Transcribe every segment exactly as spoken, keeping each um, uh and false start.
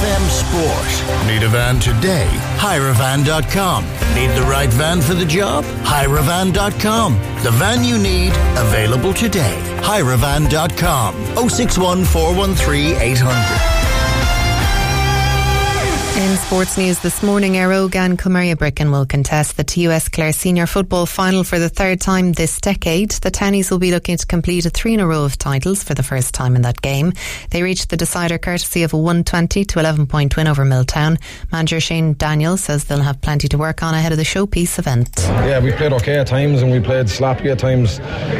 M Sport. Need a van today? Hyravan dot com. Need the right van for the job? Hyravan dot com. The van you need, available today. Hyravan dot com. oh six one, four one three, eight hundred. In sports news this morning, Éire Óg and Kilmurry Bricken will contest the T U S Clare Senior Football Final for the third time this decade. The Townies will be looking to complete a three in a row of titles for the first time in that game. They reached the decider courtesy of a one twenty to eleven point win over Milltown. Manager Shane Daniel says they'll have plenty to work on ahead of the showpiece event. Yeah, we played okay at times and we played sloppy at times.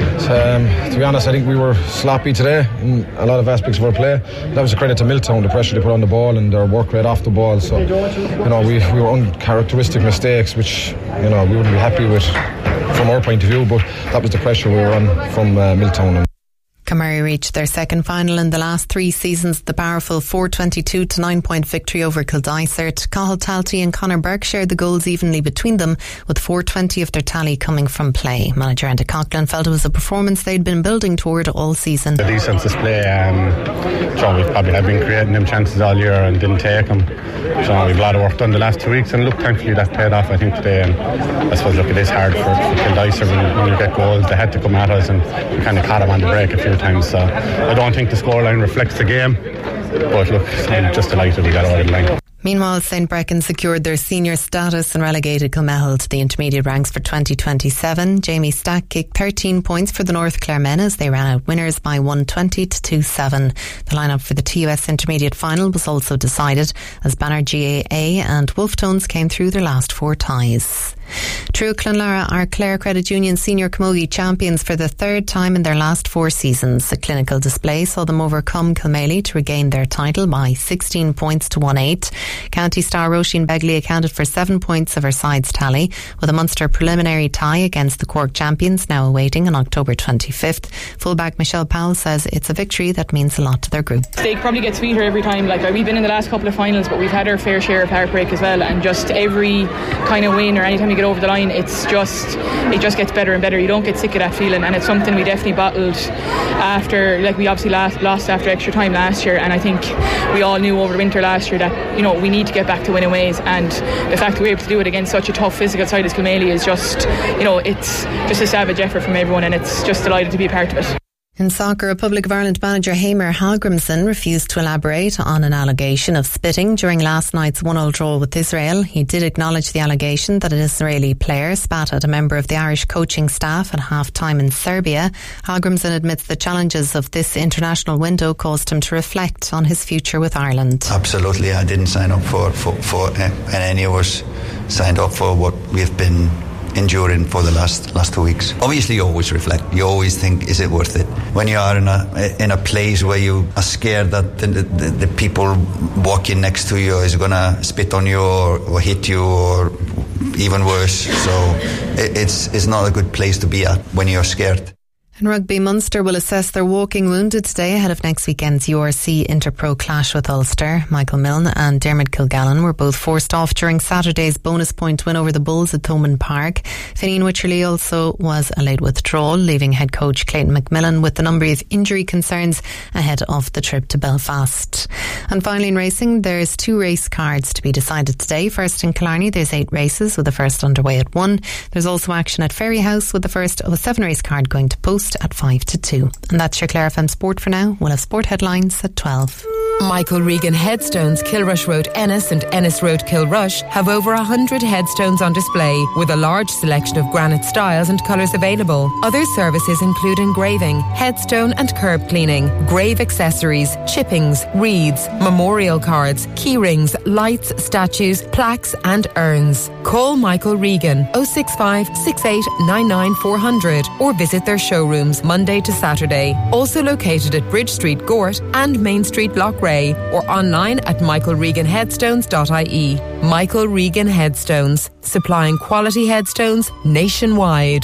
Um, to be honest, I think we were sloppy today in a lot of aspects of our play. That was a credit to Milltown, the pressure they put on the ball and their work rate off the ball. So, you know, we, we were uncharacteristic mistakes, which, you know, we wouldn't be happy with from our point of view, but that was the pressure we were on from uh, Milltown. Kilmurry reached their second final in the last three seasons, the powerful four twenty-two to nine point victory over Kildysart. Cathal Talty and Conor Burke shared the goals evenly between them, with four twenty of their tally coming from play. Manager Enda Coughlin felt it was a performance they'd been building toward all season. A decent display. Um, so we probably have been creating them chances all year and didn't take them. So we've a lot of work done the last two weeks, and look, thankfully that paid off, I think, today. And I suppose, look, it is hard for, for Kildysart when, when you get goals. They had to come at us, and we kind of caught them on the break a few times. So I don't think the scoreline reflects the game, but look, I'm just delighted we got over the line. Meanwhile, Saint Breccan secured their senior status and relegated Kilmehel to the intermediate ranks for twenty twenty-seven. Jamie Stack kicked thirteen points for the North Clare men as they ran out winners by one twenty to two seven. The lineup for the T U S intermediate final was also decided as Banner G A A and Wolftones came through their last four ties. True Clonlara are Clare Credit Union senior camogie champions for the third time in their last four seasons. A clinical display saw them overcome Kilmaley to regain their title by sixteen points to one eight. County star Roisin Begley accounted for seven points of her side's tally, with a Munster preliminary tie against the Cork champions now awaiting on October twenty-fifth. Fullback Michelle Powell says it's a victory that means a lot to their group. They probably get sweeter every time. Like we've been in the last couple of finals, but we've had our fair share of heartbreak as well, and just every kind of win or anytime you get over the line, it's just it just gets better and better. You don't get sick of that feeling, and it's something we definitely bottled after, like we obviously last, lost after extra time last year, and I think we all knew over the winter last year that, you know, we need to get back to winning ways, and the fact that we're able to do it against such a tough physical side as Kilmaley is just, you know, it's just a savage effort from everyone, and it's just delighted to be a part of it. In soccer, Republic of Ireland manager Hamer Hallgrimsson refused to elaborate on an allegation of spitting during last night's one-all draw with Israel. He did acknowledge the allegation that an Israeli player spat at a member of the Irish coaching staff at half-time in Serbia. Hallgrimsson admits the challenges of this international window caused him to reflect on his future with Ireland. Absolutely, I didn't sign up for, for, for uh, and any of us signed up for what we've been enduring for the last last two weeks. Obviously, you always reflect. You always think, is it worth it? When you are in a in a place where you are scared that the, the, the people walking next to you is gonna spit on you or, or hit you or even worse. So it, it's it's not a good place to be at when you're scared. In rugby, Munster will assess their walking wounded today ahead of next weekend's U R C Interpro clash with Ulster. Michael Milne and Dermot Kilgallen were both forced off during Saturday's bonus point win over the Bulls at Thomond Park. Finian Wycherley also was a late withdrawal, leaving head coach Clayton McMillan with a number of injury concerns ahead of the trip to Belfast. And finally in racing, there's two race cards to be decided today. First in Killarney, there's eight races with the first underway at one. There's also action at Ferryhouse with the first of a seven race card going to post at five to two. And that's your Clare F M Sport for now. We'll have sport headlines at twelve. Michael Regan Headstones, Kilrush Road Ennis and Ennis Road Kilrush have over one hundred headstones on display with a large selection of granite styles and colours available. Other services include engraving, headstone and curb cleaning, grave accessories, chippings, wreaths, memorial cards, key rings, lights, statues, plaques and urns. Call Michael Regan oh six five, six eight nine nine, four hundred or visit their showrooms Monday to Saturday. Also located at Bridge Street, Gort and Main Street, Loughrea, or online at michael regan headstones dot I E. Michael Regan Headstones, supplying quality headstones nationwide.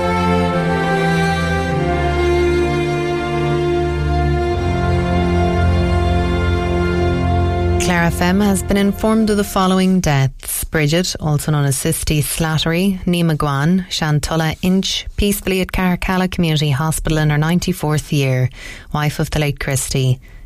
Clare F M has been informed of the following deaths. Bridget, also known as Sisti Slattery, Nima Gwan, Shantulla Inch, peacefully at Caracalla Community Hospital in her ninety-fourth year, wife of the late Christie.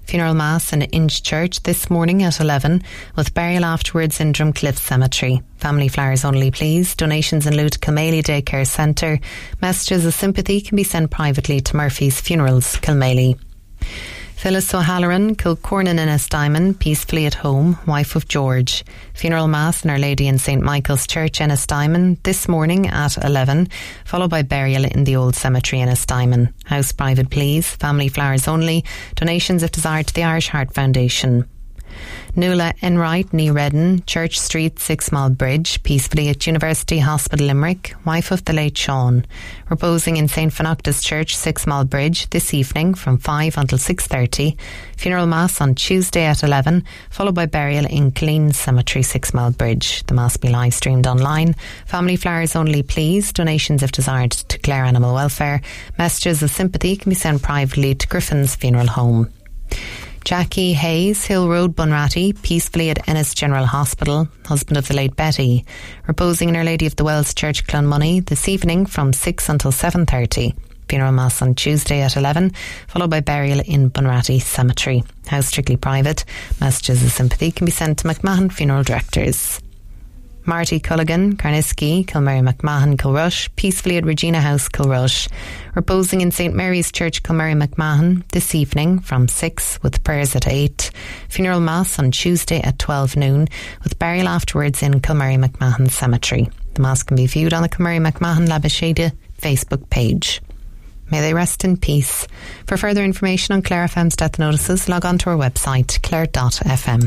Funeral Mass in Inch Church this morning at eleven, with burial afterwards in Drumcliff Cemetery. Family flowers only, please. Donations in lieu to Kilmaley Daycare Centre. Messages of sympathy can be sent privately to Murphy's Funerals, Kilmaley. Phyllis O'Halloran, Kilcornan Innes Diamond, peacefully at home, wife of George. Funeral Mass in Our Lady in Saint Michael's Church, Innes Diamond, this morning at eleven, followed by burial in the Old Cemetery, Innes Diamond. House private, please. Family flowers only. Donations if desired to the Irish Heart Foundation. Nuala Enright, Nee Redden, Church Street, Six Mile Bridge, peacefully at University Hospital Limerick, wife of the late Sean. Reposing in Saint Fenocta's Church, Six Mile Bridge, this evening from five until six thirty. Funeral Mass on Tuesday at eleven, followed by burial in Killeen Cemetery, Six Mile Bridge. The Mass be live streamed online. Family flowers only, please. Donations if desired to Clare Animal Welfare. Messages of sympathy can be sent privately to Griffin's Funeral Home. Jackie Hayes, Hill Road, Bunratty, peacefully at Ennis General Hospital, husband of the late Betty. Reposing in Our Lady of the Wells Church, Clonmoney, this evening from six until seven thirty. Funeral Mass on Tuesday at eleven, followed by burial in Bunratty Cemetery. House strictly private. Messages of sympathy can be sent to McMahon Funeral Directors. Marty Culligan, Carnisky, Kilmary McMahon, Kilrush, peacefully at Regina House, Kilrush. Reposing in Saint Mary's Church, Kilmary McMahon, this evening from six, with prayers at eight. Funeral Mass on Tuesday at twelve noon, with burial afterwards in Kilmary McMahon Cemetery. The Mass can be viewed on the Kilmary McMahon Labashada Facebook page. May they rest in peace. For further information on Clare F M's death notices, log on to our website, clare dot f m.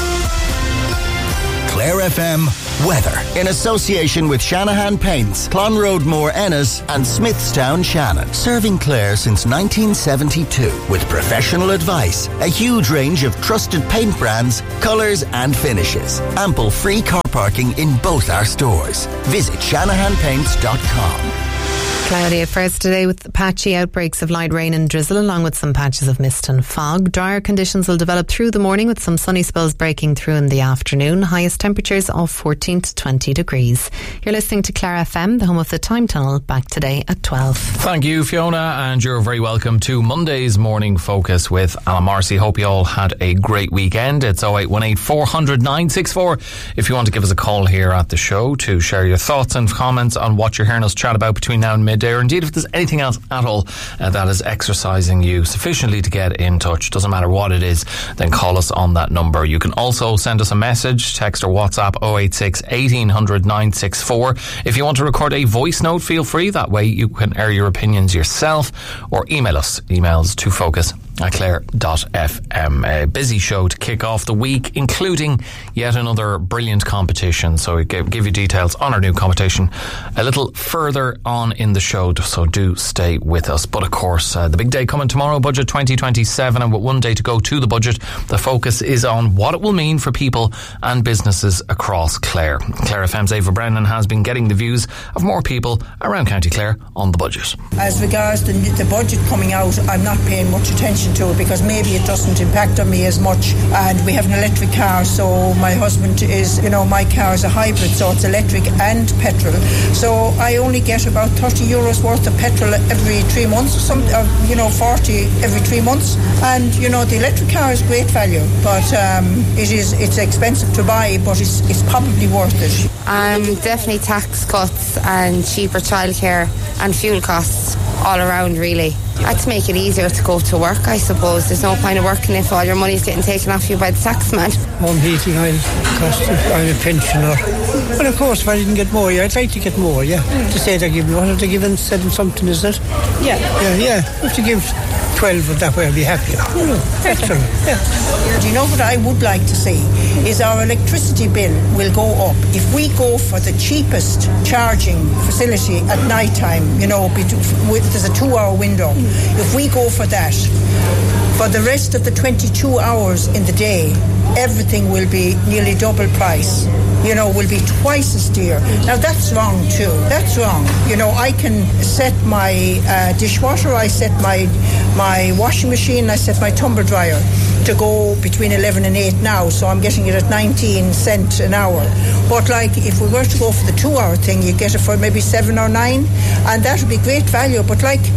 Clare F M weather in association with Shanahan Paints, Clonroadmore Ennis and Smithstown Shannon. Serving Clare since nineteen seventy-two with professional advice, a huge range of trusted paint brands, colours and finishes. Ample free car parking in both our stores. Visit shanahan paints dot com. Cloudy at first today with patchy outbreaks of light rain and drizzle along with some patches of mist and fog. Drier conditions will develop through the morning with some sunny spells breaking through in the afternoon. Highest temperatures of fourteen to twenty degrees. You're listening to Clare F M, the home of the Time Tunnel, back today at twelve. Thank you, Fiona, and you're very welcome to Monday's Morning Focus with Alan Marcy. Hope you all had a great weekend. It's oh eight one eight, four hundred, nine six four if you want to give us a call here at the show to share your thoughts and comments on what you're hearing us chat about between now and midday. Or indeed, if there's anything else at all uh, that is exercising you sufficiently to get in touch, doesn't matter what it is, then call us on that number. You can also send us a message, text or WhatsApp oh eight six, eighteen hundred, nine six four. If you want to record a voice note, feel free. That way you can air your opinions yourself, or email us. Emails to focus at clare dot f m. A busy show to kick off the week, including yet another brilliant competition. So we give you details on our new competition a little further on in the show, so do stay with us. But of course, uh, the big day coming tomorrow, Budget twenty twenty-seven, and with one day to go to the budget, the focus is on what it will mean for people and businesses across Clare. Clare F M's Ava Brennan has been getting the views of more people around County Clare on the budget. As regards the, the budget coming out, I'm not paying much attention to it because maybe it doesn't impact on me as much, and we have an electric car, so my husband is, you know, my car is a hybrid, so it's electric and petrol, so I only get about thirty euros worth of petrol every three months, some, uh, you know, forty every three months, and you know, the electric car is great value, but um, it is it's expensive to buy, but it's, it's probably worth it. Um, definitely tax cuts and cheaper childcare and fuel costs all around, really. That's to make it easier to go to work, I suppose. There's no point of working if all your money's getting taken off you by the tax man. Home heating oil cost, I'm a pensioner. But of course, if I didn't get more, yeah, I'd like to get more, yeah. To say they're giving, what are they giving, seven something, is it? Yeah. Yeah, yeah. If you give twelve of that way, I'll be happier. You know, petrol, yeah. Do you know what I would like to see? Is our electricity bill will go up. If we go for the cheapest charging facility at night time, you know, there's a two hour window. If we go for that, for the rest of the twenty-two hours in the day, everything will be nearly double price. You know, will be twice as dear. Now that's wrong too. That's wrong. You know, I can set my uh, dishwasher, I set my my washing machine, I set my tumble dryer to go between eleven and eight now, so I'm getting it at nineteen cent an hour. But like, if we were to go for the two hour thing, you get it for maybe seven or nine, and that would be great value. But like,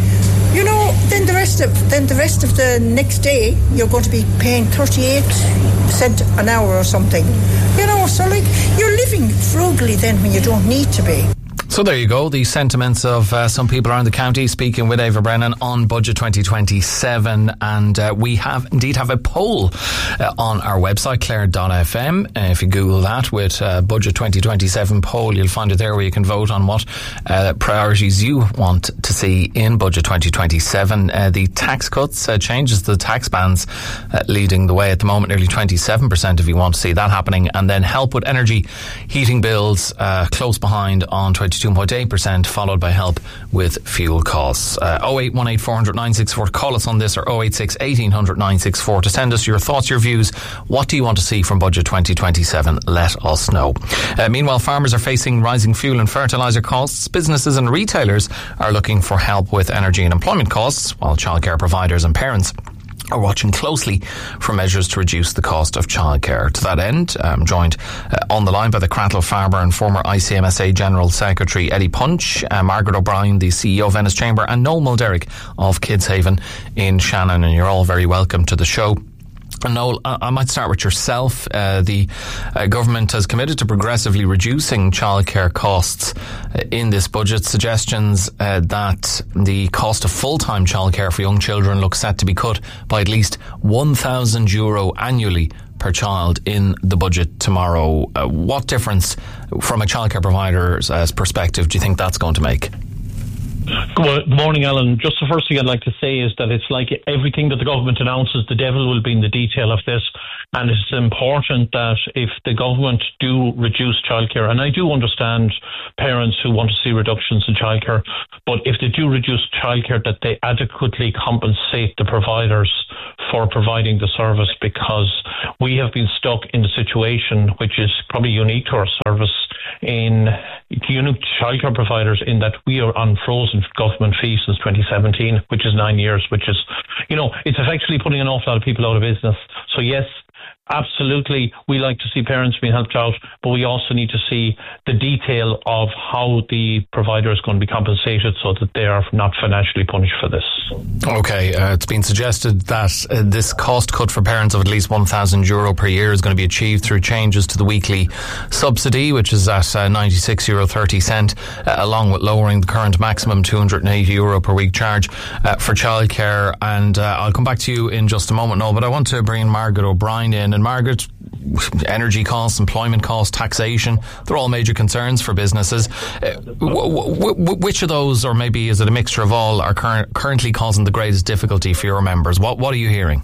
You know, then the rest of then the rest of the next day you're going to be paying thirty-eight cent an hour or something. You know, so like you're living frugally then when you don't need to be. So there you go, the sentiments of uh, some people around the county speaking with Ava Brennan on Budget twenty twenty-seven, and uh, we have indeed have a poll uh, on our website, clare dot f m. Uh, if you Google that with uh, Budget twenty twenty-seven poll, you'll find it there where you can vote on what uh, priorities you want to see in Budget twenty twenty-seven. Uh, the tax cuts, uh, changes to the tax bands uh, leading the way at the moment, nearly twenty-seven percent if you want to see that happening, and then help with energy heating bills uh, close behind on twenty-two point eight percent, followed by help with fuel costs. Uh, oh eight one eight four hundred nine six four to call us on this, or oh eight six eighteen hundred nine six four to send us your thoughts, your views. What do you want to see from Budget twenty twenty-seven? Let us know. Uh, meanwhile, farmers are facing rising fuel and fertiliser costs. Businesses and retailers are looking for help with energy and employment costs, while childcare providers and parents are watching closely for measures to reduce the cost of childcare. To that end, I'm joined uh, on the line by the Cratloe Farmer and former I C M S A General Secretary Eddie Punch, uh, Margaret O'Brien, the C E O of Ennis Chamber, and Noel Mulderrick of Kidshaven in Shannon, and you're all very welcome to the show. And Noel, I might start with yourself. Uh, the uh, government has committed to progressively reducing childcare costs uh, in this budget. Suggestions uh, that the cost of full-time childcare for young children looks set to be cut by at least one thousand euro annually per child in the budget tomorrow. Uh, what difference, from a childcare provider's uh, perspective, do you think that's going to make? Good morning, Alan. Just the first thing I'd like to say is that it's like everything that the government announces, the devil will be in the detail of this. And it's important that if the government do reduce childcare, and I do understand parents who want to see reductions in childcare, but if they do reduce childcare, that they adequately compensate the providers for providing the service, because we have been stuck in the situation, which is probably unique to our service, in unique childcare providers, in that we are on frozen government fees since twenty seventeen, which is nine years, which is, you know, it's effectively putting an awful lot of people out of business. So yes, absolutely, we like to see parents being helped out, but we also need to see the detail of how the provider is going to be compensated so that they are not financially punished for this. Okay, uh, it's been suggested that uh, this cost cut for parents of at least one thousand euro per year is going to be achieved through changes to the weekly subsidy, which is at uh, ninety-six euro thirty cent, uh, along with lowering the current maximum two hundred eighty euro per week charge uh, for childcare. And uh, I'll come back to you in just a moment, no, but I want to bring Margaret O'Brien in. And Margaret, energy costs, employment costs, taxation, they're all major concerns for businesses. Uh, w- w- which of those, or maybe is it a mixture of all, are cur- currently causing the greatest difficulty for your members? What What are you hearing?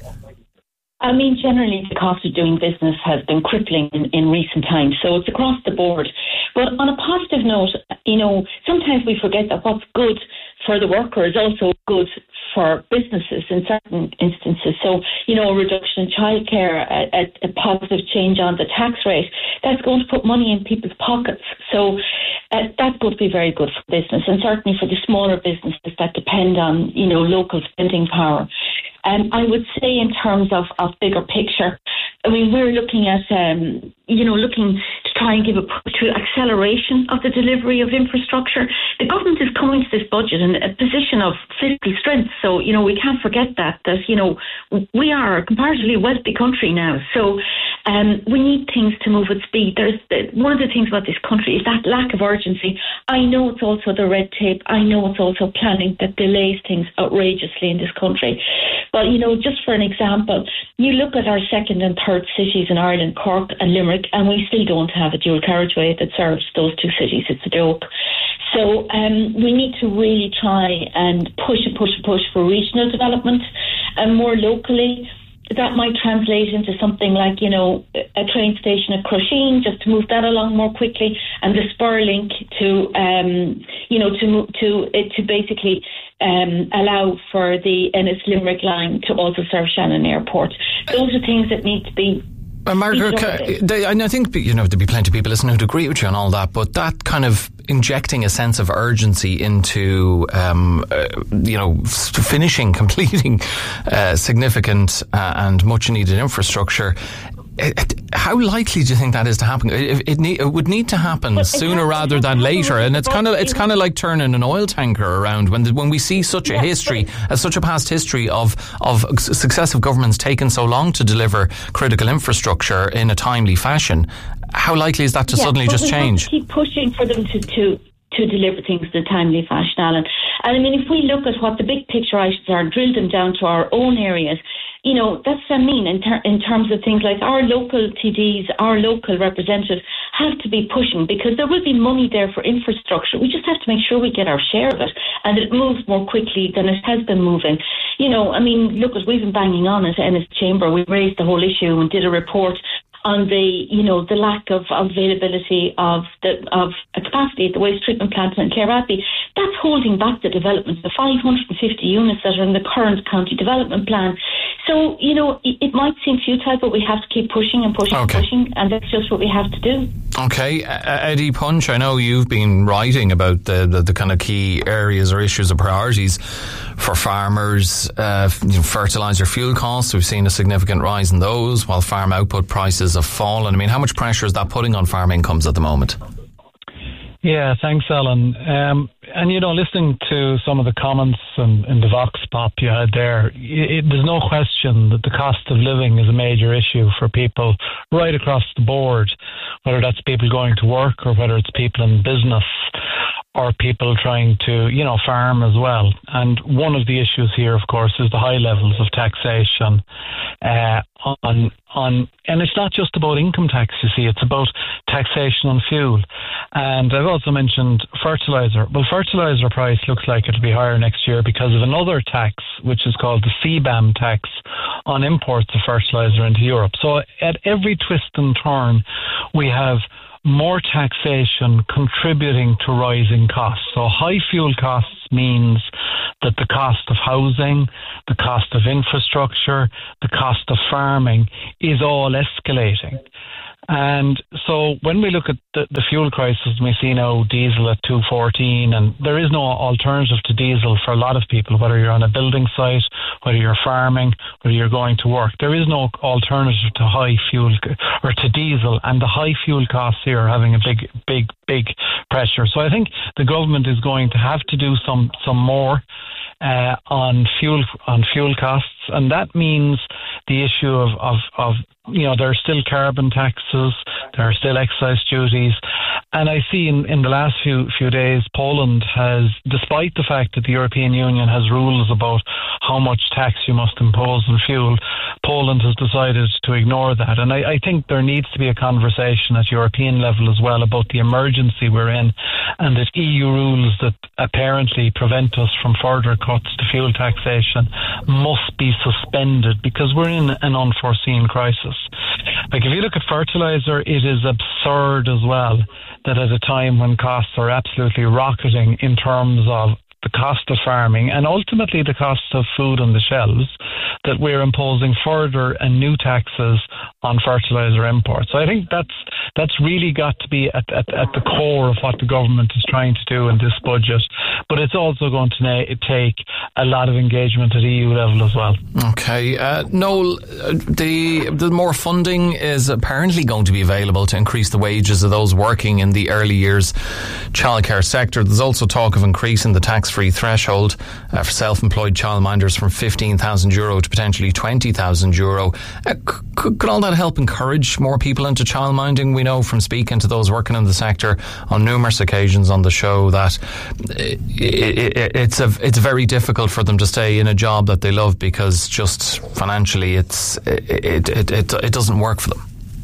I mean, generally the cost of doing business has been crippling in, in recent times, so it's across the board. But on a positive note, you know, sometimes we forget that what's good for the worker is also good for businesses in certain instances. So, you know, a reduction in childcare, a, a, a positive change on the tax rate, that's going to put money in people's pockets. So uh, that's going to be very good for business, and certainly for the smaller businesses that depend on, you know, local spending power. Um, I would say in terms of, of bigger picture, I mean, we're looking at, um, you know, looking to try and give a push to acceleration of the delivery of infrastructure. The government is coming to this budget in a position of fiscal strength. So, you know, we can't forget that, that, you know, we are a comparatively wealthy country now. So um, we need things to move at speed. There's the, one of the things about this country is that lack of urgency. I know it's also the red tape. I know it's also planning that delays things outrageously in this country. But, you know, just for an example, you look at our second and third cities in Ireland, Cork and Limerick, and we still don't have a dual carriageway that serves those two cities. It's a joke. So um, we need to really try and push and push and push for regional development, and more locally. That might translate into something like, you know, a train station at Crusheen, just to move that along more quickly, and the spur link to, um, you know, to to to basically um, allow for the Ennis Limerick line to also serve Shannon Airport. Those are things that need to be. Uh, Margaret, and I think, you know, there'd be plenty of people listening who'd agree with you on all that, but that kind of injecting a sense of urgency into, um, uh, you know, finishing, completing uh, significant uh, and much needed infrastructure, how likely do you think that is to happen? It, it, need, it would need to happen but sooner rather than later, and it's kind of it's kind of like turning an oil tanker around when the, when we see such a yeah, history, uh, such a past history of of successive governments taking so long to deliver critical infrastructure in a timely fashion. How likely is that to yeah, suddenly just we change? Have to keep pushing for them to. to to deliver things in a timely fashion, Alan. And I mean, if we look at what the big picture items are and drill them down to our own areas, you know, that's what I mean in, ter- in terms of things like our local T Ds, our local representatives have to be pushing, because there will be money there for infrastructure. We just have to make sure we get our share of it and that it moves more quickly than it has been moving. You know, I mean, look, as we've been banging on at Ennis Chamber, we raised the whole issue and did a report on the, you know, the lack of availability of the of capacity at the waste treatment plant in Clare-Abbey. That's holding back the development, the five hundred fifty units that are in the current county development plan. So, you know, it, it might seem futile, but we have to keep pushing and pushing okay. and pushing, and that's just what we have to do. Okay, uh, Eddie Punch, I know you've been writing about the, the, the kind of key areas or issues or priorities for farmers. Uh, you know, fertiliser fuel costs, we've seen a significant rise in those, while farm output prices have fallen. I mean, how much pressure is that putting on farm incomes at the moment? Yeah, thanks, Alan. Um, and, you know, listening to some of the comments and, and the Vox Pop you had there, it, there's no question that the cost of living is a major issue for people right across the board, whether that's people going to work or whether it's people in business or people trying to, you know, farm as well. And one of the issues here, of course, is the high levels of taxation uh, on on, and it's not just about income tax, you see, it's about taxation on fuel. And I've also mentioned fertiliser. Well, fertiliser price looks like it'll be higher next year because of another tax, which is called the C B A M tax on imports of fertiliser into Europe. So at every twist and turn, we have more taxation contributing to rising costs. So high fuel costs means that the cost of housing, the cost of infrastructure, the cost of farming is all escalating. And so when we look at the, the fuel crisis, we see now diesel at two fourteen, and there is no alternative to diesel for a lot of people, whether you're on a building site, whether you're farming, whether you're going to work. There is no alternative to high fuel or to diesel, and the high fuel costs here are having a big, big, big pressure. So I think the government is going to have to do some, some more uh, on fuel on fuel costs, and that means the issue of, of, of you know, there are still carbon taxes, there are still excise duties. And I see in, in the last few few days, Poland has, despite the fact that the European Union has rules about how much tax you must impose on fuel, Poland has decided to ignore that. And I, I think there needs to be a conversation at European level as well about the emergency we're in, and that E U rules that apparently prevent us from further cuts to fuel taxation must be suspended, because we're in an unforeseen crisis. Like, if you look at fertiliser, it is absurd as well that at a time when costs are absolutely rocketing in terms of the cost of farming and ultimately the cost of food on the shelves, that we're imposing further and new taxes on fertiliser imports. So I think that's that's really got to be at, at, at the core of what the government is trying to do in this budget. But it's also going to na- take a lot of engagement at E U level as well. Okay. Uh, Noel, the, the more funding is apparently going to be available to increase the wages of those working in the early years childcare sector. There's also talk of increasing the tax-free threshold uh, for self-employed childminders from fifteen thousand euro to potentially twenty thousand euro. Uh, could, could all that help encourage more people into childminding? We know from speaking to those working in the sector on numerous occasions on the show that it, it, it's a, it's very difficult for them to stay in a job that they love, because just financially it's it it it, it doesn't work for them.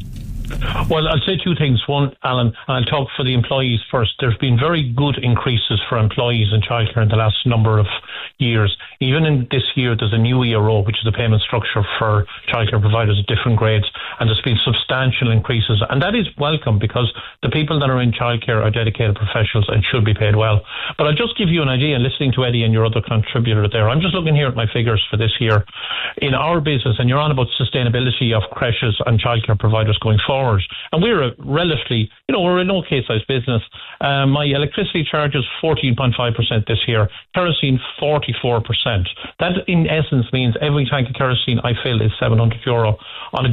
Well, I'll say two things. One, Alan, and I'll talk for the employees first. There's been very good increases for employees in childcare in the last number of years. Even in this year, there's a new E R O, which is the payment structure for childcare providers at different grades, and there's been substantial increases. And that is welcome, because the people that are in childcare are dedicated professionals and should be paid well. But I'll just give you an idea, listening to Eddie and your other contributor there. I'm just looking here at my figures for this year. In our business, and you're on about sustainability of creches and childcare providers going forward, and we're a relatively, you know, we're an okay sized business. Um, my electricity charge is fourteen point five percent this year, kerosene forty-four percent. That in essence means every tank of kerosene I fill is seven hundred euro. On a good year,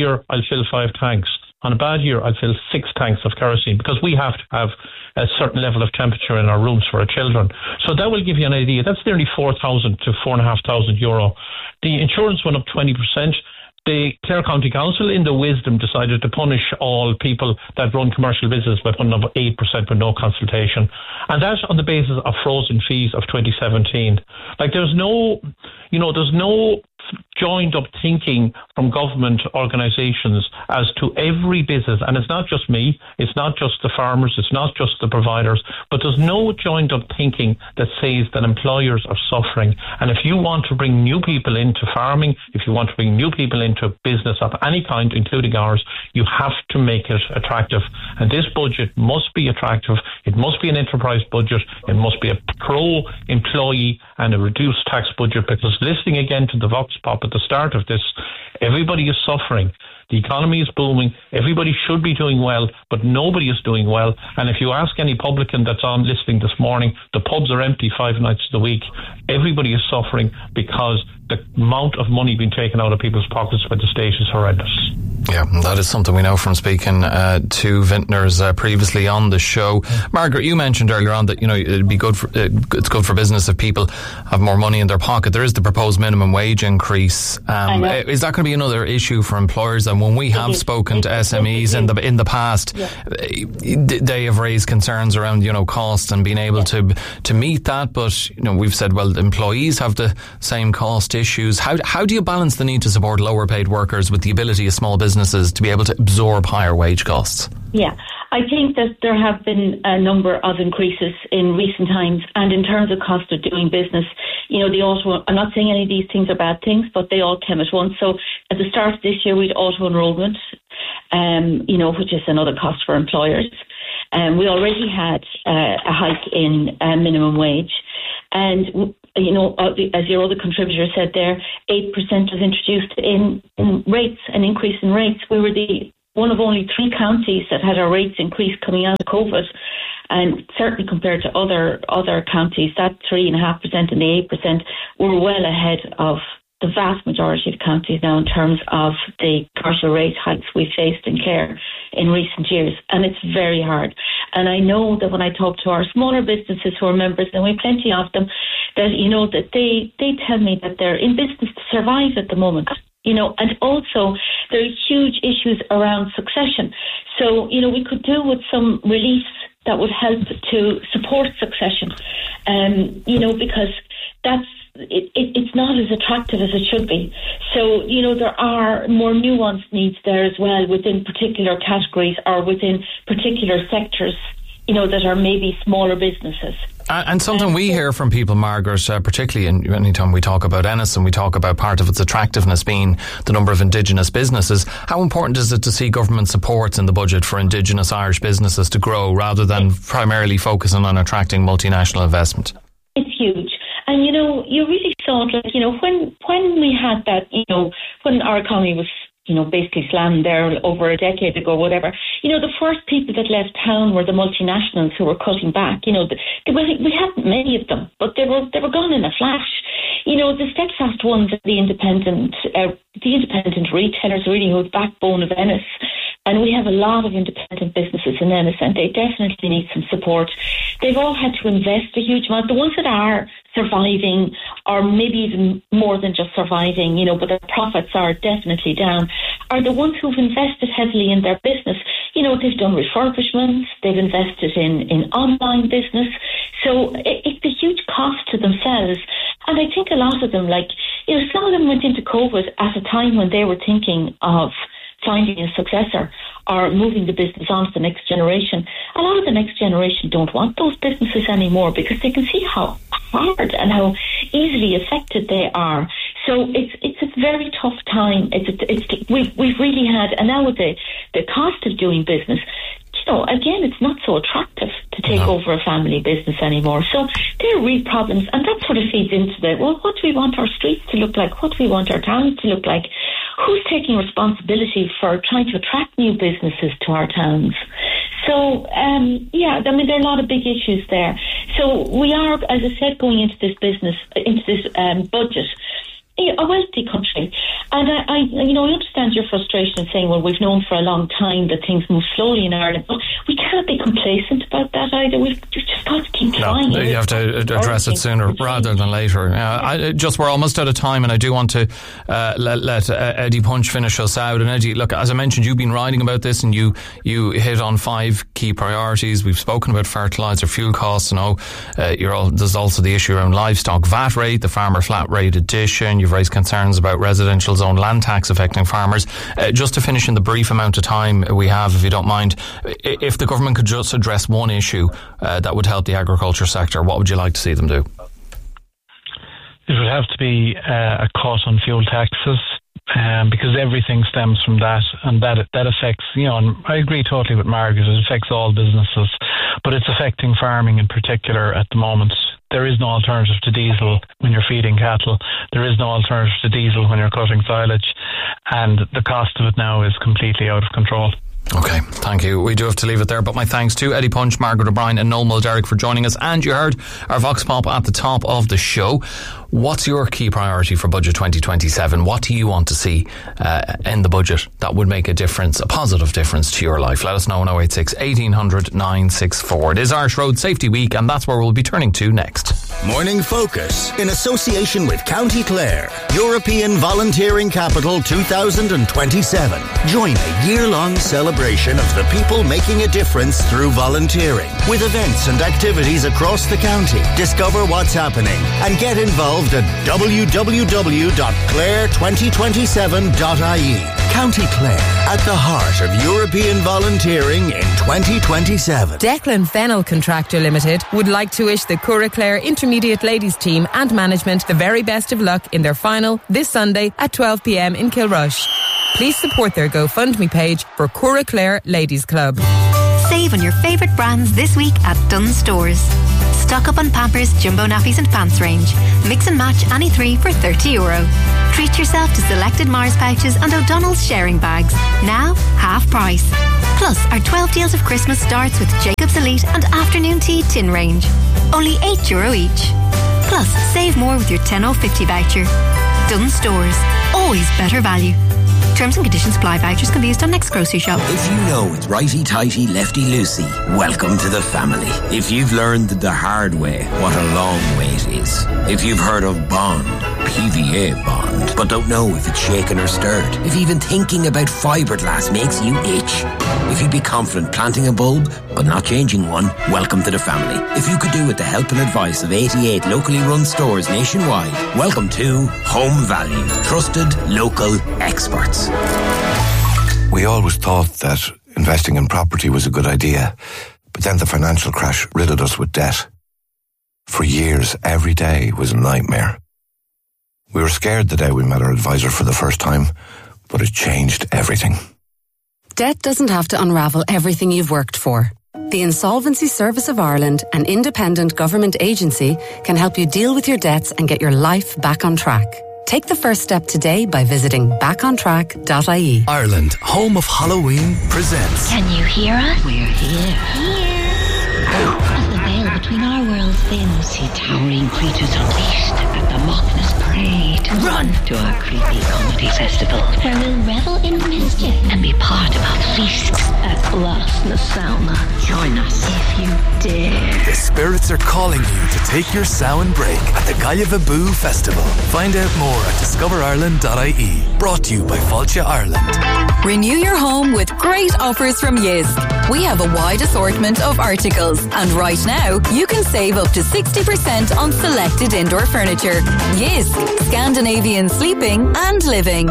year, I'll fill five tanks. On a bad year, I'll fill six tanks of kerosene because we have to have a certain level of temperature in our rooms for our children. So that will give you an idea. That's nearly four thousand to four thousand five hundred euro. The insurance went up twenty percent. The Clare County Council, in their wisdom, decided to punish all people that run commercial business by putting up eight percent with no consultation. And that on the basis of frozen fees of twenty seventeen. Like there's no, you know, there's no joined up thinking from government organisations as to every business, and it's not just me, it's not just the farmers, it's not just the providers, but there's no joined up thinking that says that employers are suffering. And if you want to bring new people into farming, if you want to bring new people into business of any kind, including ours, you have to make it attractive. And this budget must be attractive. It must be an enterprise budget. It must be a pro-employee and a reduced tax budget, because listening again to the Vox Pop at the start of this, everybody is suffering. The economy is booming. Everybody should be doing well, but nobody is doing well. And if you ask any publican that's on listening this morning, the pubs are empty five nights of the week. Everybody is suffering because the amount of money being taken out of people's pockets by the state is horrendous. Yeah, that is something we know from speaking uh, to vintners uh, previously on the show. Margaret, you mentioned earlier on that, you know, it'd be good for, uh, it's good for business if people have more money in their pocket. There is the proposed minimum wage increase. Um, is that going to be another issue for employers? And when we have spoken to S M Es in the in the past, yeah. they have raised concerns around, you know, cost and being able yeah. to to meet that. But, you know, we've said, well, employees have the same cost issues. How how do you balance the need to support lower paid workers with the ability of small businesses to be able to absorb higher wage costs? Yeah, I think that there have been a number of increases in recent times, and in terms of cost of doing business, you know, the auto, I'm not saying any of these things are bad things, but they all came at once. So at the start of this year, we had auto enrolment, um, you know, which is another cost for employers. Um, we already had uh, a hike in uh, minimum wage. And, you know, as your other contributor said there, eight percent was introduced in, in rates, an increase in rates. We were the one of only three counties that had our rates increase coming out of COVID. And certainly compared to other other counties, that three point five percent and the eight percent were well ahead of the vast majority of counties now in terms of the commercial rate hikes we faced in Clare in recent years. And it's very hard. And I know that when I talk to our smaller businesses who are members, and we have plenty of them, that, you know, that they, they tell me that they're in business to survive at the moment. You know, and also there are huge issues around succession. So, you know, we could do with some reliefs that would help to support succession, um, you know, because that's, It, it, it's not as attractive as it should be. So, you know, there are more nuanced needs there as well within particular categories or within particular sectors, you know, that are maybe smaller businesses. And, and something um, we hear from people, Margaret, uh, particularly in, anytime we talk about Ennis and we talk about part of its attractiveness being the number of Indigenous businesses, how important is it to see government supports in the budget for Indigenous Irish businesses to grow rather than primarily focusing on attracting multinational investment? It's huge. And, you know, you really saw it, like, you know, when when we had that, you know, when our economy was, you know, basically slammed there over a decade ago, whatever, you know, the first people that left town were the multinationals who were cutting back. You know, the, we hadn't many of them, but they were they were gone in a flash. You know, the steadfast ones, the independent, uh, the independent retailers, really, who are the backbone of Ennis. And we have a lot of independent businesses in Ennis, and they definitely need some support. They've all had to invest a huge amount. The ones that are surviving, or maybe even more than just surviving, you know, but their profits are definitely down, are the ones who've invested heavily in their business. You know, they've done refurbishments, they've invested in, in online business. So it, it's a huge cost to themselves. And I think a lot of them, like, you know, some of them went into COVID at a time when they were thinking of finding a successor or moving the business on to the next generation. A lot of the next generation don't want those businesses anymore because they can see how hard and how easily affected they are. So it's it's a very tough time. It's a, it's we've we've really had, and now with the the cost of doing business, you know, again, it's not so attractive to take no. over a family business anymore. So there are real problems, and that sort of feeds into the, well, what do we want our streets to look like? What do we want our towns to look like? Who's taking responsibility for trying to attract new businesses to our towns? So, um, yeah, I mean, there are a lot of big issues there. So we are, as I said, going into this business, into this um, budget, a wealthy country. And I, I, you know, I understand your frustration in saying, well, we've known for a long time that things move slowly in Ireland, but we can't be complacent about that either. We've just got to keep trying. No, you have to address it sooner rather than later. Uh, I, just we're almost out of time, and I do want to uh, let, let uh, Eddie Punch finish us out. And Eddie, look, as I mentioned, you've been writing about this, and you you hit on five key priorities. We've spoken about fertiliser, fuel costs. You know, uh, you're all, there's also the issue around livestock V A T rate, the farmer flat rate addition. You've raised concerns about residential zone land tax affecting farmers. Uh, just to finish in the brief amount of time we have, if you don't mind, if the government could just address one issue uh, that would help the agriculture sector, what would you like to see them do? It would have to be uh, a cut on fuel taxes, um, because everything stems from that, and that that affects, you know, and I agree totally with Margaret, it affects all businesses, but it's affecting farming in particular at the moment. There is no alternative to diesel when you're feeding cattle. There is no alternative to diesel when you're cutting silage, and the cost of it now is completely out of control. Okay, thank you. We do have to leave it there, but my thanks to Eddie Punch, Margaret O'Brien and Noel Mulderick for joining us. And you heard our Vox Pop at the top of the show. What's your key priority for Budget twenty twenty-seven? What do you want to see uh, in the budget that would make a difference, a positive difference to your life? Let us know on oh eight six, eighteen hundred, nine six four. It is Irish Road Safety Week, and that's where we'll be turning to next. Morning Focus, in association with County Clare, European Volunteering Capital two thousand twenty-seven. Join a year-long celebration of the people making a difference through volunteering, with events and activities across the county. Discover what's happening and get involved at w w w dot clare twenty twenty-seven dot i e. County Clare, at the heart of European volunteering in twenty twenty-seven. Declan Fennell Contractor Limited would like to wish the Cura Clare Intermediate Ladies team and management the very best of luck in their final this Sunday at twelve p m in Kilrush. Please support their GoFundMe page for Cura Clare Ladies Club. Save on your favourite brands this week at Dunnes Stores. Stock up on Pampers, Jumbo Nappies and Pants range. Mix and match any three for thirty euro. Treat yourself to selected Mars pouches and O'Donnell's sharing bags. Now, half price. Plus, our twelve deals of Christmas starts with Jacob's Elite and Afternoon Tea tin range. Only eight euro each. Plus, save more with your ten oh fifty voucher. Dunnes Stores. Always better value. Terms and conditions apply. Vouchers can be used on next grocery shop. If you know it's righty-tighty, lefty-loosey, welcome to the family. If you've learned the hard way what a long way it is. If you've heard of Bond, P V A Bond, but don't know if it's shaken or stirred. If even thinking about fiberglass makes you itch. If you'd be confident planting a bulb, but not changing one, welcome to the family. If you could do with the help and advice of eighty-eight locally run stores nationwide, welcome to Home Value. Trusted local experts. We always thought that investing in property was a good idea, but then the financial crash riddled us with debt. For years, every day was a nightmare. We were scared the day we met our advisor for the first time, but it changed everything. Debt doesn't have to unravel everything you've worked for. The Insolvency Service of Ireland, an independent government agency, can help you deal with your debts and get your life back on track. Take the first step today by visiting back on track dot i e. Ireland, home of Halloween, presents. Can you hear us? We're here. Here. As the veil between our worlds thins, see towering creatures unleashed at the Loch Ness Parade. Run to our creepy comedy festival, where we'll revel in mischief and be part of our feast at Loch Ness Sauna. Join us if you dare. The spirits are calling you to take your Samhain break at the Gaillava Festival. Find out more at discover ireland dot i e. Brought to you by Fáilte Ireland. Renew your home with great offers from Jysk. We have a wide assortment of articles, and right now you can save up to sixty percent on selected indoor furniture. Jysk, Scandinavian sleeping and living.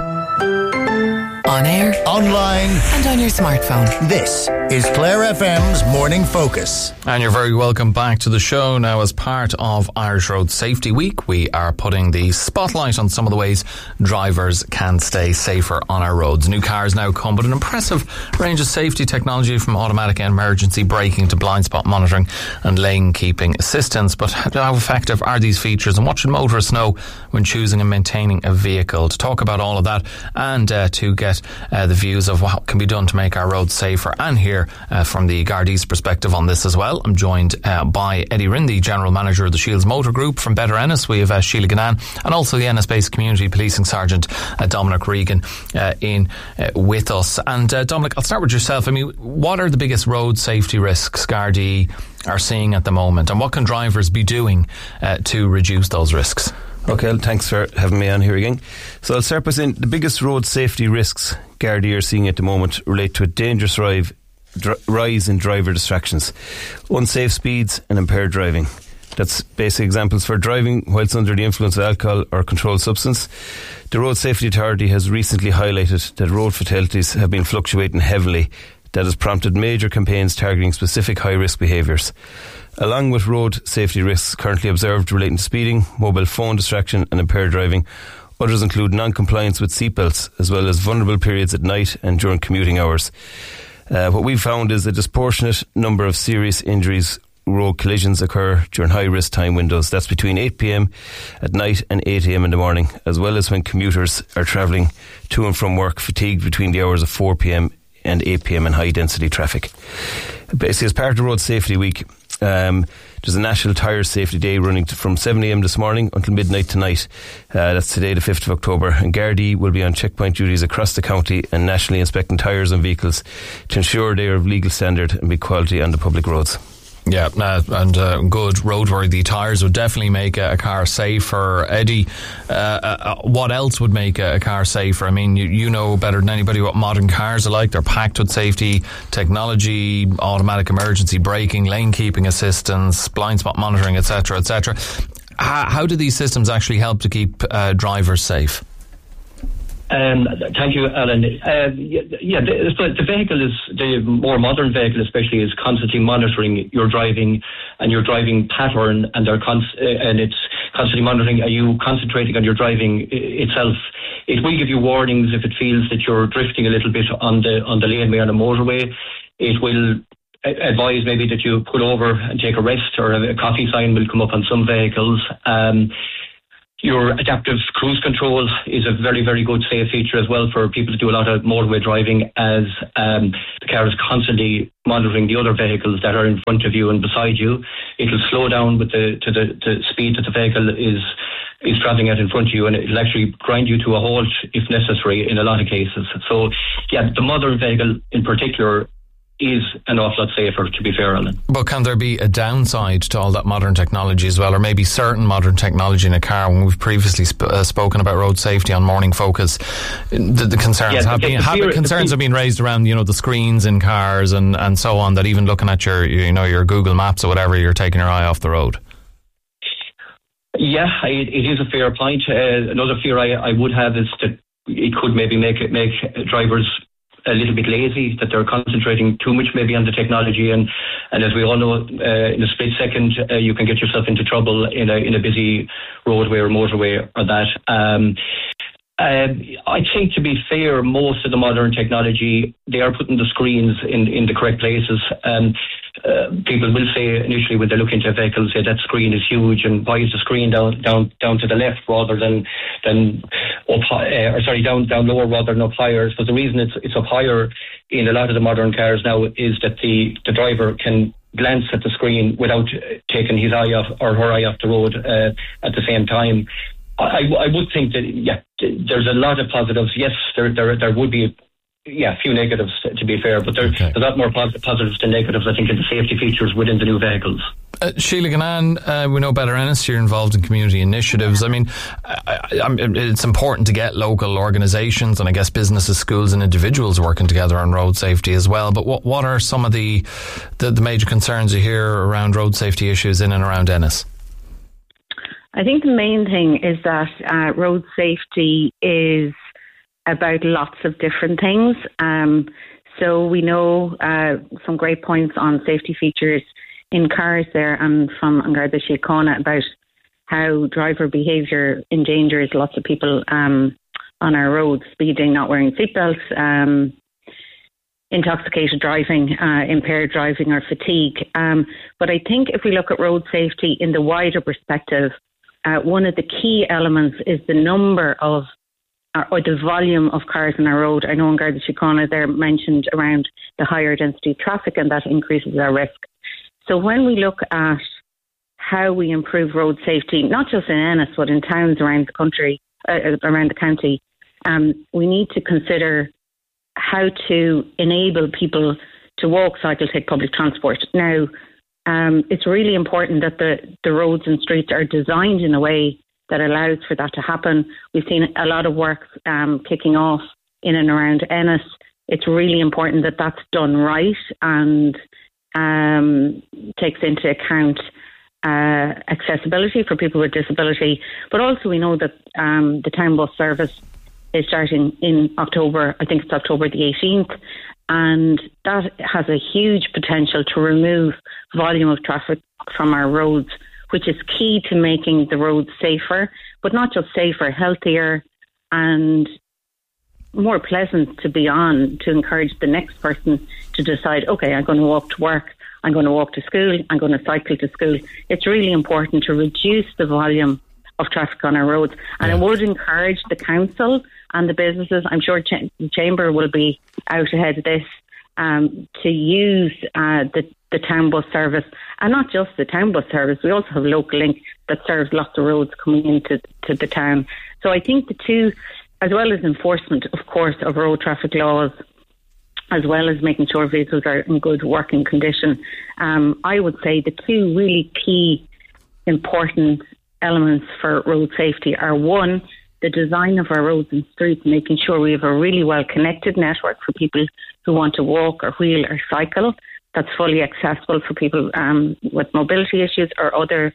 On air, online, and on your smartphone. This is Clare F M's Morning Focus. And you're very welcome back to the show. Now, as part of Irish Road Safety Week, we are putting the spotlight on some of the ways drivers can stay safer on our roads. New cars now come with an impressive range of safety technology, from automatic emergency braking to blind spot monitoring and lane keeping assistance. But how effective are these features, and what should motorists know when choosing and maintaining a vehicle? To talk about all of that and uh, to get get uh, the views of what can be done to make our roads safer, and hear uh, from the Gardaí's perspective on this as well. I'm joined uh, by Eddie Rinn, the General Manager of the Shields Motor Group. From Better Ennis, we have uh, Sheila Gannan, and also the Ennis-based Community Policing Sergeant uh, Dominic Regan uh, in uh, with us. And uh, Dominic, I'll start with yourself. I mean, what are the biggest road safety risks Gardaí are seeing at the moment, and what can drivers be doing uh, to reduce those risks? Okay, well, thanks for having me on here again. So I'll start by saying the biggest road safety risks Gardaí are seeing at the moment relate to a dangerous rise, dr- rise in driver distractions, unsafe speeds and impaired driving. That's basic examples for driving whilst under the influence of alcohol or controlled substance. The Road Safety Authority has recently highlighted that road fatalities have been fluctuating heavily. That has prompted major campaigns targeting specific high-risk behaviours. Along with road safety risks currently observed relating to speeding, mobile phone distraction and impaired driving, others include non-compliance with seatbelts, as well as vulnerable periods at night and during commuting hours. Uh, what we've found is a disproportionate number of serious injuries, road collisions occur during high-risk time windows. That's between eight p.m. at night and eight a.m. in the morning, as well as when commuters are travelling to and from work fatigued between the hours of four p.m. and eight p.m. in high-density traffic. Basically, as part of the Road Safety Week, um, there's a National Tyre Safety Day running from seven a.m. this morning until midnight tonight. Uh, that's today, the fifth of October. And Gardaí will be on checkpoint duties across the county and nationally inspecting tyres and vehicles to ensure they are of legal standard and be quality on the public roads. Yeah, uh, and uh, good roadworthy tyres would definitely make a, a car safer. Eddie, uh, uh, what else would make a, a car safer? I mean, you, you know better than anybody what modern cars are like. They're packed with safety technology, automatic emergency braking, lane keeping assistance, blind spot monitoring, et cetera, et cetera. How, how do these systems actually help to keep uh, drivers safe? Um, thank you, Alan. Uh, yeah, yeah the, the vehicle is, the more modern vehicle especially, is constantly monitoring your driving and your driving pattern, and they're const- uh, and it's constantly monitoring, are you concentrating on your driving I- itself? It will give you warnings if it feels that you're drifting a little bit on the on the laneway on a motorway. It will advise maybe that you pull over and take a rest, or a coffee sign will come up on some vehicles. Um, Your adaptive cruise control is a very, very good safe feature as well for people to do a lot of motorway driving, as um, the car is constantly monitoring the other vehicles that are in front of you and beside you. It will slow down with the to the, the speed that the vehicle is is travelling at in front of you, and it'll actually grind you to a halt if necessary in a lot of cases. So, yeah, the modern vehicle in particular is an awful lot safer, to be fair, Alan. But can there be a downside to all that modern technology as well, or maybe certain modern technology in a car? When we've previously sp- uh, spoken about road safety on Morning Focus, the, the concerns yeah, have been have, concerns have been raised around, you know, the screens in cars and, and so on, that even looking at your, you know, your Google Maps or whatever, you're taking your eye off the road. Yeah, it, it is a fair point. Uh, another fear I, I would have is that it could maybe make it make drivers a little bit lazy, that they're concentrating too much maybe on the technology, and, and as we all know, uh, in a split second uh, you can get yourself into trouble in a in a busy roadway or motorway or that. Um, uh, I think, to be fair, most of the modern technology, they are putting the screens in, in the correct places. Um, uh, people will say initially when they look into a vehicle, say that screen is huge, and why is the screen down down down to the left rather than than up high, uh, or sorry down down lower rather than up higher? So the reason it's it's up higher in a lot of the modern cars now is that the the driver can glance at the screen without taking his eye off or her eye off the road uh, at the same time. I, I would think that, yeah, there's a lot of positives. Yes, there there there would be, yeah, a few negatives, to be fair, but there, okay. there's a lot more pos- positives than negatives, I think, in the safety features within the new vehicles. Uh, Sheila Gannan, uh, we know Better Ennis, you're involved in community initiatives. I mean, I, I, it's important to get local organisations and I guess businesses, schools and individuals working together on road safety as well. But what, what are some of the, the, the major concerns you hear around road safety issues in and around Ennis? I think the main thing is that uh, road safety is about lots of different things. Um, so we know uh, some great points on safety features in cars there, and from An Garda Síochána about how driver behaviour endangers lots of people um, on our roads, speeding, not wearing seatbelts, um, intoxicated driving, uh, impaired driving or fatigue. Um, but I think if we look at road safety in the wider perspective, Uh, one of the key elements is the number of or, or the volume of cars on our road. I know in Garda Síochána there mentioned around the higher density traffic, and that increases our risk. So when we look at how we improve road safety, not just in Ennis, but in towns around the country, uh, around the county, um, we need to consider how to enable people to walk, cycle, take public transport. Now, um, it's really important that the, the roads and streets are designed in a way that allows for that to happen. We've seen a lot of work um, kicking off in and around Ennis. It's really important that that's done right and um, takes into account uh, accessibility for people with disability. But also we know that um, the town bus service is starting in October. I think it's October the eighteenth. And that has a huge potential to remove volume of traffic from our roads, which is key to making the roads safer, but not just safer, healthier and more pleasant to be on, to encourage the next person to decide, okay, I'm going to walk to work, I'm going to walk to school, I'm going to cycle to school. It's really important to reduce the volume of traffic on our roads. And I would encourage the council and the businesses, I'm sure ch- the Chamber will be out ahead of this, um, to use uh, the, the town bus service. And not just the town bus service, we also have Local Link that serves lots of roads coming into to the town. So I think the two, as well as enforcement, of course, of road traffic laws, as well as making sure vehicles are in good working condition, um, I would say the two really key important elements for road safety are, one, the design of our roads and streets, making sure we have a really well connected network for people who want to walk or wheel or cycle that's fully accessible for people um, with mobility issues or other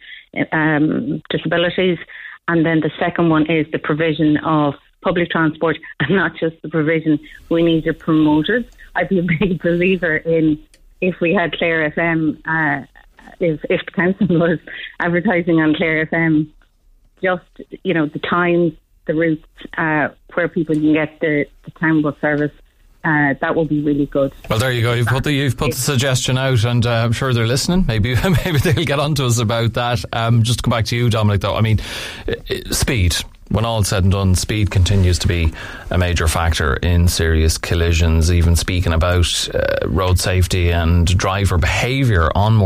um, disabilities. And then the second one is the provision of public transport, and not just the provision. We need to promote it. I'd be a big believer in, if we had Clare F M, uh, if, if the council was advertising on Clare F M, just, you know, the times, the routes, uh, where people can get the, the town bus service, uh, that will be really good. Well, there you go. You've put the you've put the suggestion out, and uh, I'm sure they're listening. Maybe maybe they'll get on to us about that. Um, just to come back to you, Dominic, though. I mean, speed. When all's said and done, speed continues to be a major factor in serious collisions. Even speaking about uh, road safety and driver behaviour on